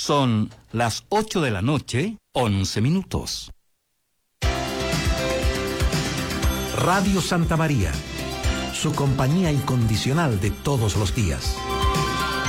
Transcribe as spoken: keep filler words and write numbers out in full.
Son las ocho de la noche, once minutos. Radio Santa María, su compañía incondicional de todos los días.